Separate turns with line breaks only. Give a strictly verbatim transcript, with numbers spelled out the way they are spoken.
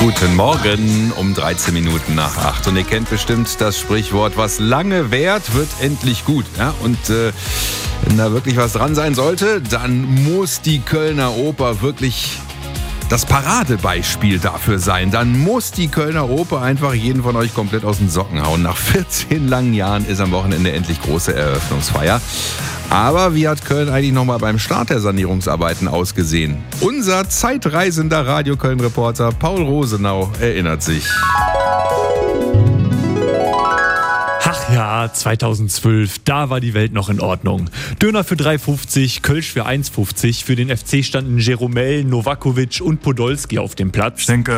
Guten Morgen um dreizehn Minuten nach acht. Und ihr kennt bestimmt das Sprichwort, was lange währt, wird endlich gut. Ja? Und äh, wenn da wirklich was dran sein sollte, dann muss die Kölner Oper wirklich das Paradebeispiel dafür sein. Dann muss die Kölner Oper einfach jeden von euch komplett aus den Socken hauen. Nach vierzehn langen Jahren ist am Wochenende endlich große Eröffnungsfeier. Aber wie hat Köln eigentlich nochmal beim Start der Sanierungsarbeiten ausgesehen? Unser zeitreisender Radio Köln-Reporter Paul Rosenau erinnert sich.
Ach ja, zweitausendzwölf, da war die Welt noch in Ordnung. Döner für drei fünfzig, Kölsch für eins fünfzig. Für den F C standen Jeromel, Novakovic und Podolski auf dem Platz.
Ich denke,